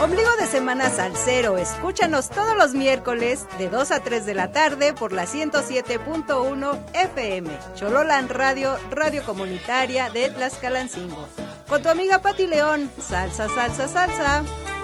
Ombligo de semana salsero, escúchanos todos los miércoles de 2 a 3 de la tarde por la 107.1 FM. Chololan Radio, radio comunitaria de Tlaxcalancingo. Con tu amiga Pati León, salsa, salsa, salsa.